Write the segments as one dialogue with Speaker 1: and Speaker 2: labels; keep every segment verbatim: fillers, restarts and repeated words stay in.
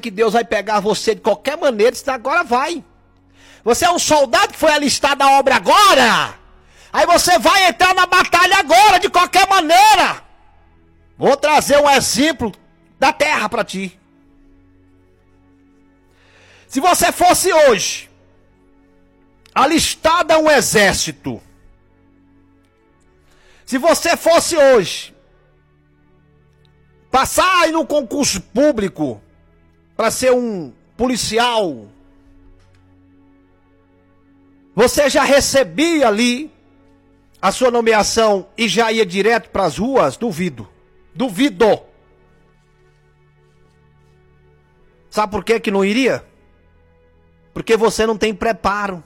Speaker 1: que Deus vai pegar você de qualquer maneira, senão agora vai. Você é um soldado que foi alistado na obra agora. Aí você vai entrar na batalha agora, de qualquer maneira. Vou trazer um exemplo da terra para ti. Se você fosse hoje alistado a um exército, se você fosse hoje passar aí no concurso público para ser um policial, você já recebia ali a sua nomeação e já ia direto para as ruas? Duvido. Duvido. Sabe por que que não iria? Porque você não tem preparo.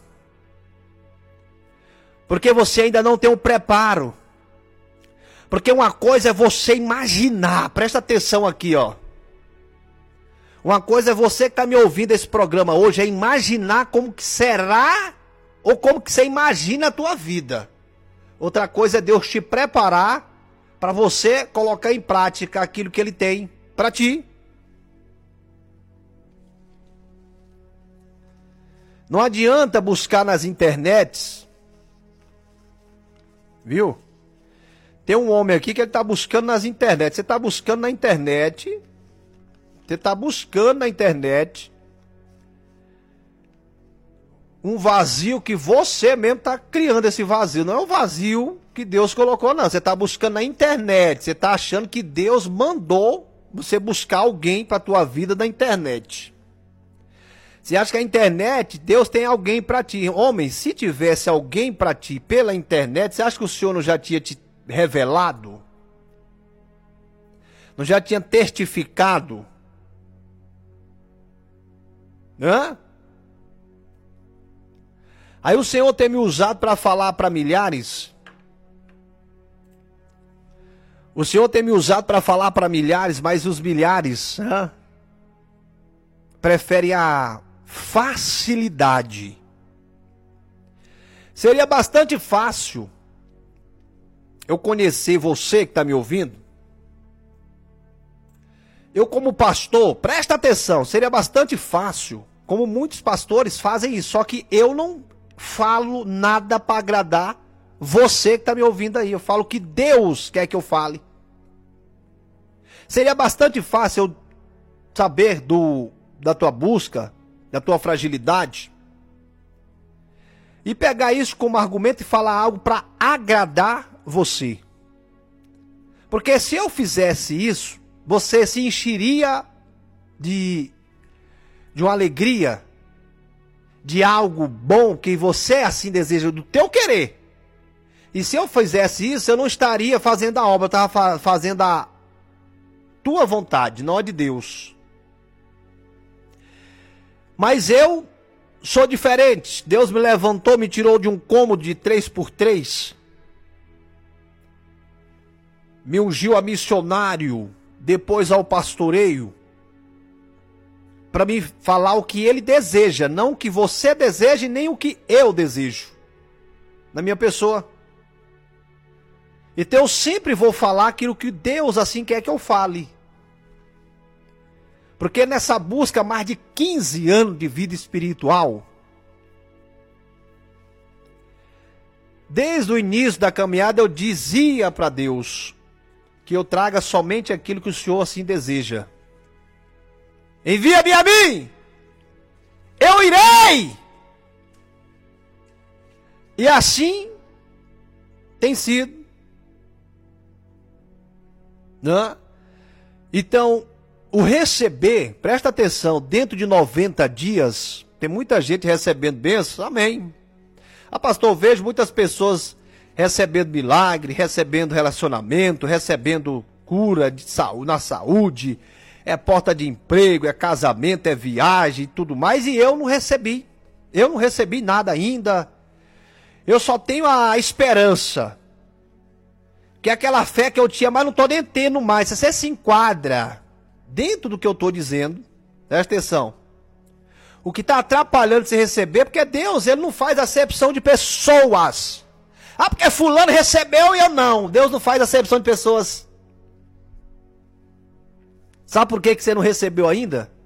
Speaker 1: Porque você ainda não tem o preparo. Porque uma coisa é você imaginar. Presta atenção aqui, ó. Uma coisa é você que está me ouvindo esse programa hoje, é imaginar como que será ou como que você imagina a tua vida. Outra coisa é Deus te preparar para você colocar em prática aquilo que Ele tem para ti. Não adianta buscar nas internets, viu? Tem um homem aqui que ele está buscando nas internets. Você está buscando na internet, você está buscando na internet um vazio que você mesmo está criando esse vazio. Não é um vazio que Deus colocou, não. Você está buscando na internet. Você está achando que Deus mandou você buscar alguém para a tua vida na internet. Você acha que a internet, Deus tem alguém para ti. Homem, se tivesse alguém para ti pela internet, você acha que o Senhor não já tinha te revelado? Não já tinha testificado? Hã? Aí o Senhor tem me usado para falar para milhares. O Senhor tem me usado para falar para milhares, mas os milhares hã, preferem a facilidade. Seria bastante fácil eu conhecer você que está me ouvindo. Eu como pastor, presta atenção, seria bastante fácil, como muitos pastores fazem isso, só que eu não falo nada para agradar você que está me ouvindo aí. Eu falo o que Deus quer que eu fale. Seria bastante fácil eu saber do, da tua busca, da tua fragilidade, e pegar isso como argumento e falar algo para agradar você. Porque se eu fizesse isso, você se encheria de, de uma alegria, de algo bom que você assim deseja, do teu querer. E se eu fizesse isso, eu não estaria fazendo a obra, eu estava fa- fazendo a tua vontade, não a de Deus. Mas eu sou diferente. Deus me levantou, me tirou de um cômodo de três por três. Me ungiu a missionário, depois ao pastoreio, para me falar o que Ele deseja, não o que você deseja e nem o que eu desejo, na minha pessoa. Então eu sempre vou falar aquilo que Deus assim quer que eu fale. Porque nessa busca, mais de quinze anos de vida espiritual, desde o início da caminhada eu dizia para Deus que eu traga somente aquilo que o Senhor assim deseja. Envia-me a mim, eu irei. E assim tem sido, né? Então, o receber, presta atenção, dentro de noventa dias, tem muita gente recebendo bênçãos, amém. Ah, pastor, eu vejo muitas pessoas recebendo milagre, recebendo relacionamento, recebendo cura de saúde, na saúde, é porta de emprego, é casamento, é viagem e tudo mais, e eu não recebi. Eu não recebi nada ainda. Eu só tenho a esperança, que é aquela fé que eu tinha, mas não estou nem tendo mais. Se você se enquadra dentro do que eu estou dizendo, presta atenção. O que está atrapalhando você receber, porque Deus, Ele não faz acepção de pessoas. Ah, porque fulano recebeu e eu não. Deus não faz acepção de pessoas. Sabe por que que você não recebeu ainda?